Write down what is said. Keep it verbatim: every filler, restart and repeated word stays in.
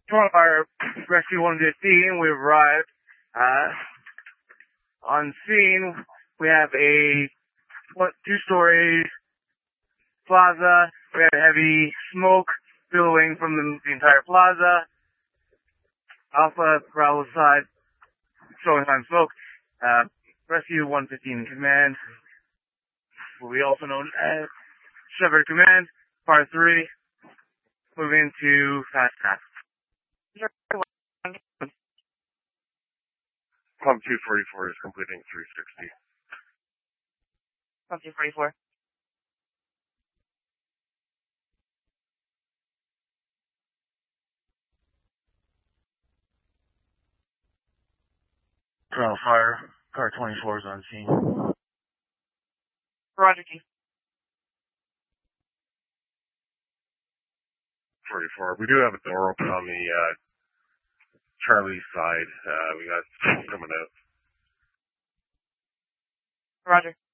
From our rescue one fifteen, we've arrived. Uh, on scene, we have a one, two-story plaza. We have heavy smoke billowing from the, the entire plaza. Alpha Bravo side, showing sign smoke. Uh, rescue one fifteen command will be also known as Shepherd Command, Part three, moving to Fast Pass. Pump two forty-four is completing three sixty. Pump two forty-four. Colonel Fire, car twenty-four is on scene. Roger, Chief. forty-four. We do have a door open on the uh, Charlie side. Uh, we got coming out. Roger.